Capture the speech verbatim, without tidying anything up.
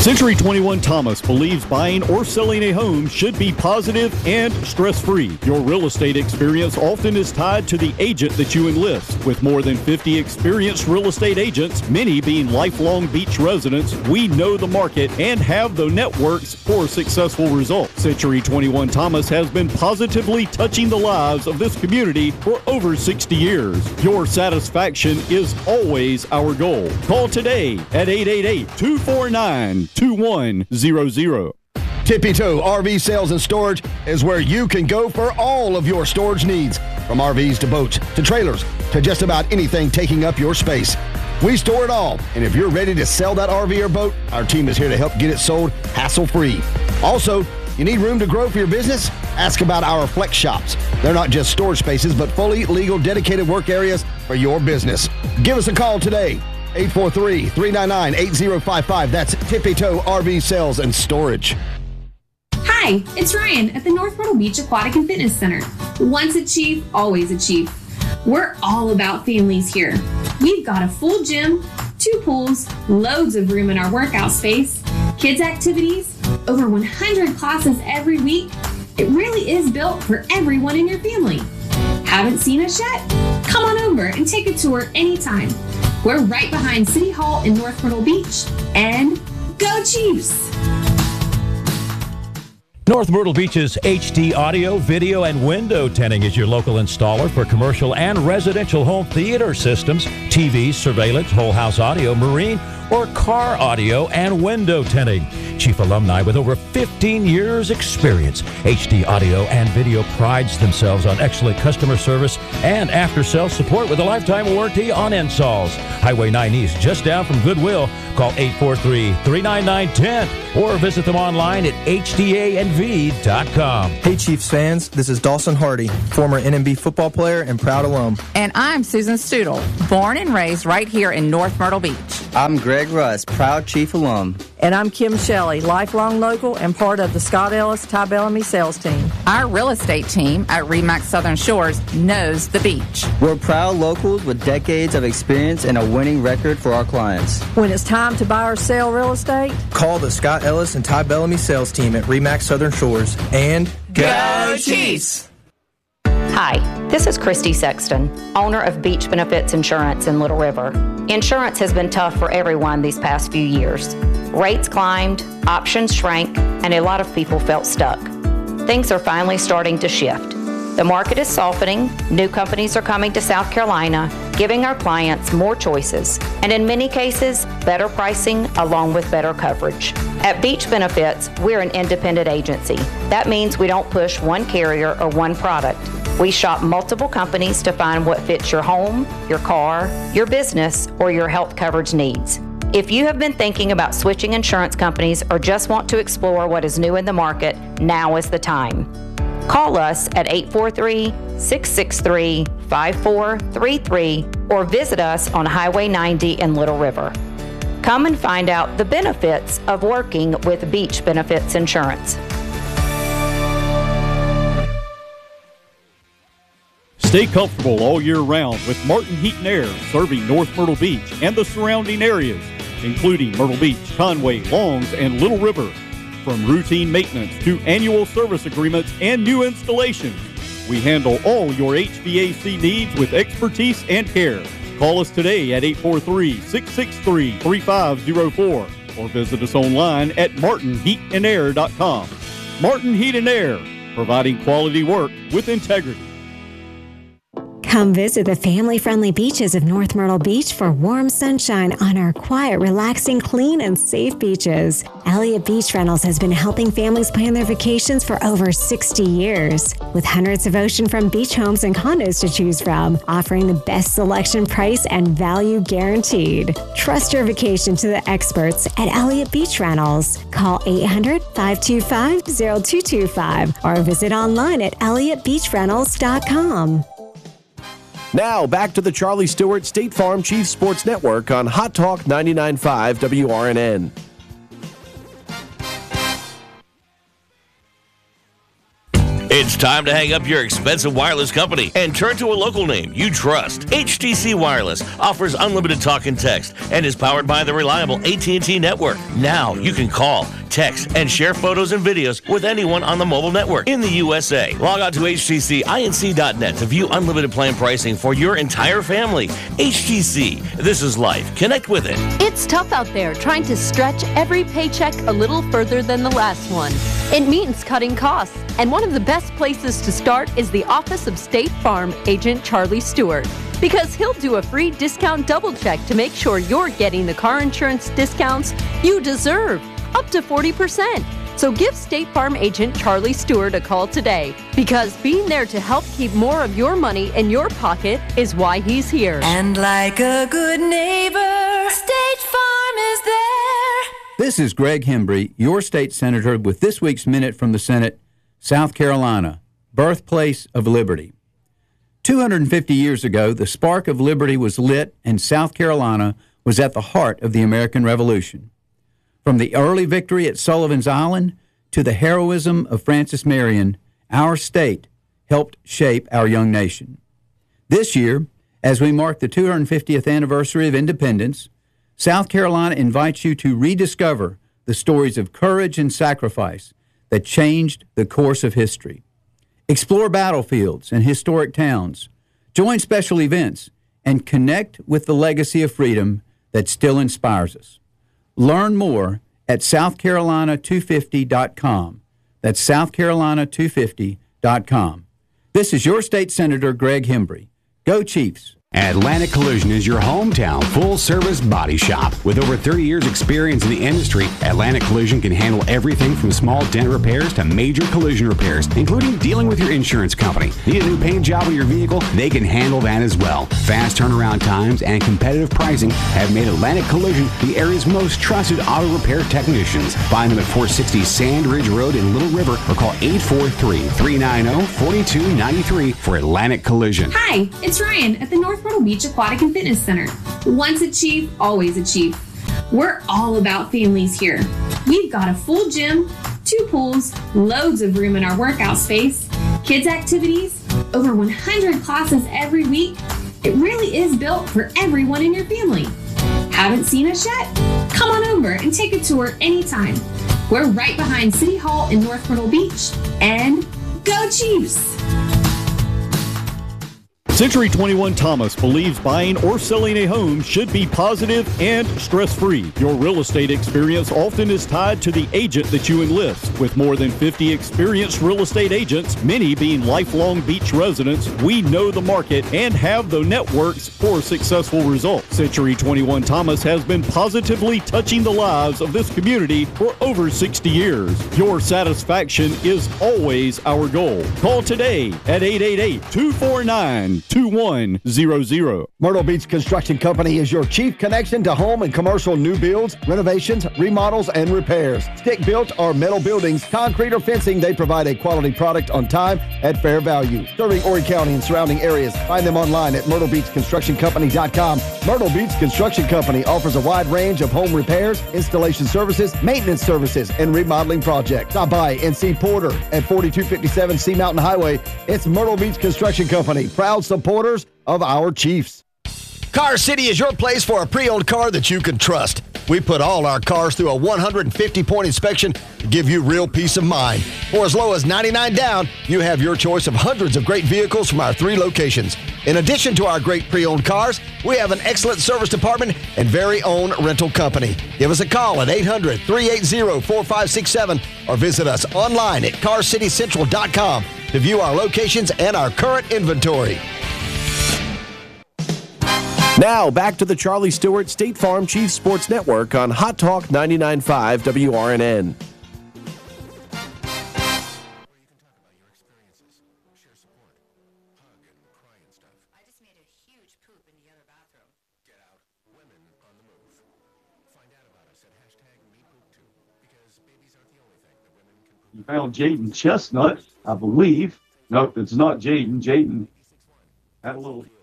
Century twenty-one Thomas believes buying or selling a home should be positive and stress-free. Your real estate experience often is tied to the agent that you enlist. With more than fifty experienced real estate agents, many being lifelong Beach residents, we know the market and have the networks for successful results. Century twenty-one Thomas has been positively touching the lives of this community for over sixty years. Your satisfaction is always our goal. Call today at eight eight eight, two four nine, two one zero zero. Tippy Toe R V Sales and Storage is where you can go for all of your storage needs, from R Vs to boats to trailers to just about anything taking up your space. We store it all, and if you're ready to sell that R V or boat, our team is here to help get it sold hassle-free. Also, you need room to grow for your business? Ask about our flex shops. They're not just storage spaces, but fully legal, dedicated work areas for your business. Give us a call today. eight four three, three nine nine, eight zero five five. That's Tippy Toe R V Sales and Storage. Hi, it's Ryan at the North Myrtle Beach Aquatic and Fitness Center. Once a chief, always a chief. We're all about families here. We've got a full gym, two pools, loads of room in our workout space, kids activities, over one hundred classes every week. It really is built for everyone in your family. Haven't seen us yet? Come on over and take a tour anytime. We're right behind City Hall in North Myrtle Beach. And go Chiefs! North Myrtle Beach's H D Audio, Video, and Window Tinting is your local installer for commercial and residential home theater systems, T Vs, surveillance, whole house audio, marine, or car audio and window tinting. Chief alumni with over fifteen years experience. H D Audio and Video prides themselves on excellent customer service and after-sales support with a lifetime warranty on installs. Highway nine East, just down from Goodwill. Call eight four three, three nine nine, one zero or visit them online at H D A N V dot com. Hey Chiefs fans, this is Dawson Hardy, former N M B football player and proud alum. And I'm Susan Studel, born and raised right here in North Myrtle Beach. I'm Greg Russ, proud Chief alum. And I'm Kim Shelley, lifelong local and part of the Scott Ellis Ty Bellamy sales team. Our real estate team at RE/MAX Southern Shores knows the beach. We're proud locals with decades of experience and a winning record for our clients. When it's time to buy or sell real estate, call the Scott Ellis and Ty Bellamy sales team at RE/MAX Southern Shores and go Chiefs! Hi, this is Christy Sexton, owner of Beach Benefits Insurance in Little River. Insurance has been tough for everyone these past few years. Rates climbed, options shrank, and a lot of people felt stuck. Things are finally starting to shift. The market is softening, new companies are coming to South Carolina, giving our clients more choices, and in many cases, better pricing along with better coverage. At Beach Benefits, we're an independent agency. That means we don't push one carrier or one product. We shop multiple companies to find what fits your home, your car, your business, or your health coverage needs. If you have been thinking about switching insurance companies or just want to explore what is new in the market, now is the time. Call us at eight four three, six six three, five four three three or visit us on Highway ninety in Little River. Come and find out the benefits of working with Beach Benefits Insurance. Stay comfortable all year round with Martin Heat and Air, serving North Myrtle Beach and the surrounding areas, including Myrtle Beach, Conway, Longs, and Little River. From routine maintenance to annual service agreements and new installations, we handle all your H V A C needs with expertise and care. Call us today at eight four three, six six three, three five zero four or visit us online at martin heat and air dot com. Martin Heat and Air, providing quality work with integrity. Come visit the family-friendly beaches of North Myrtle Beach for warm sunshine on our quiet, relaxing, clean, and safe beaches. Elliott Beach Rentals has been helping families plan their vacations for over sixty years. With hundreds of oceanfront beach homes and condos to choose from, offering the best selection, price, and value guaranteed. Trust your vacation to the experts at Elliott Beach Rentals. Call eight hundred, five two five, zero two two five or visit online at elliott beach rentals dot com. Now, back to the Charlie Stewart State Farm Chiefs Sports Network on Hot Talk ninety-nine point five W R N N. It's time to hang up your expensive wireless company and turn to a local name you trust. H T C Wireless offers unlimited talk and text and is powered by the reliable A T and T network. Now you can call, text, and share photos and videos with anyone on the mobile network in the U S A. Log on to H T C Inc dot net to view unlimited plan pricing for your entire family. H T C, this is life. Connect with it. It's tough out there trying to stretch every paycheck a little further than the last one. It means cutting costs, and one of the best places to start is the Office of State Farm Agent Charlie Stewart, because he'll do a free discount double check to make sure you're getting the car insurance discounts you deserve, up to forty percent. So give State Farm Agent Charlie Stewart a call today, because being there to help keep more of your money in your pocket is why he's here. And like a good neighbor, State Farm is there. This is Greg Hembry, your state senator, with this week's Minute from the Senate, South Carolina, birthplace of liberty. two hundred fifty years ago, the spark of liberty was lit, and South Carolina was at the heart of the American Revolution. From the early victory at Sullivan's Island to the heroism of Francis Marion, our state helped shape our young nation. This year, as we mark the two hundred fiftieth anniversary of independence, South Carolina invites you to rediscover the stories of courage and sacrifice that changed the course of history. Explore battlefields and historic towns, join special events, and connect with the legacy of freedom that still inspires us. Learn more at south carolina two fifty dot com. That's south carolina two fifty dot com. This is your state senator, Greg Hembry. Go Chiefs! Atlantic Collision is your hometown full-service body shop. With over thirty years experience in the industry, Atlantic Collision can handle everything from small dent repairs to major collision repairs, including dealing with your insurance company. Need a new paint job on your vehicle? They can handle that as well. Fast turnaround times and competitive pricing have made Atlantic Collision the area's most trusted auto repair technicians. Find them at four sixty Sand Ridge Road in Little River or call eight four three, three nine zero, four two nine three for Atlantic Collision. Hi, it's Ryan at the North Myrtle Beach Aquatic and Fitness Center. Once a chief, always a chief. We're all about families here. We've got a full gym, two pools, loads of room in our workout space, kids activities, over one hundred classes every week. It really is built for everyone in your family. Haven't seen us yet? Come on over and take a tour anytime. We're right behind City Hall in North Myrtle Beach. And go Chiefs! Century twenty-one Thomas believes buying or selling a home should be positive and stress-free. Your real estate experience often is tied to the agent that you enlist. With more than fifty experienced real estate agents, many being lifelong beach residents, we know the market and have the networks for successful results. Century twenty-one Thomas has been positively touching the lives of this community for over sixty years. Your satisfaction is always our goal. Call today at eight eight eight, two four nine, two one zero zero. Myrtle Beach Construction Company is your chief connection to home and commercial new builds, renovations, remodels, and repairs. Stick-built or metal buildings, concrete or fencing, they provide a quality product on time at fair value. Serving Horry County and surrounding areas. Find them online at myrtle beach construction company dot com. Myrtle Beach Construction Company offers a wide range of home repairs, installation services, maintenance services, and remodeling projects. Stop by and see Porter at forty-two fifty-seven Sea Mountain Highway. It's Myrtle Beach Construction Company, proud supporters of our Chiefs. Car City is your place for a pre-owned car that you can trust. We put all our cars through a one hundred fifty point inspection to give you real peace of mind. For as low as ninety-nine dollars down, you have your choice of hundreds of great vehicles from our three locations. In addition to our great pre-owned cars, we have an excellent service department and very own rental company. Give us a call at eight hundred, three eight zero, four five six seven or visit us online at car city central dot com to view our locations and our current inventory. Now, back to the Charlie Stewart State Farm Chiefs Sports Network on Hot Talk ninety-nine point five W R N N. You found Jaden Chestnut, I believe. Nope, it's not Jaden. Jaden had a little...